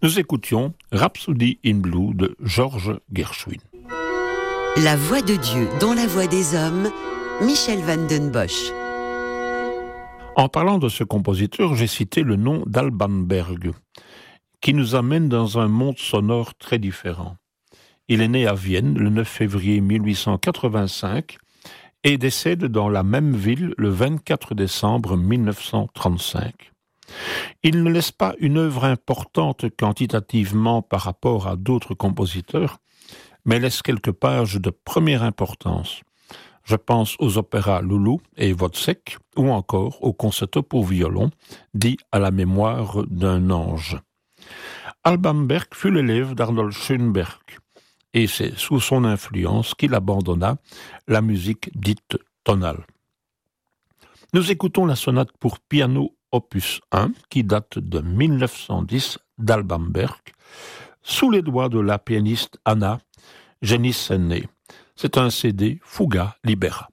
Nous écoutions Rhapsody in Blue de George Gershwin. La voix de Dieu dans la voix des hommes, Michel van den Bosch. En parlant de ce compositeur, j'ai cité le nom d'Alban Berg, qui nous amène dans un monde sonore très différent. Il est né à Vienne le 9 février 1885 et décède dans la même ville le 24 décembre 1935. Il ne laisse pas une œuvre importante quantitativement par rapport à d'autres compositeurs, mais laisse quelques pages de première importance. Je pense aux opéras Loulou et Wozzeck, ou encore au concerto pour violon, dit à la mémoire d'un ange. Alban Berg fut l'élève d'Arnold Schönberg, et c'est sous son influence qu'il abandonna la musique dite tonale. Nous écoutons la sonate pour piano opus 1, qui date de 1910 d'Alban Berg, sous les doigts de la pianiste Anna Jenissene. C'est un CD Fuga Libera.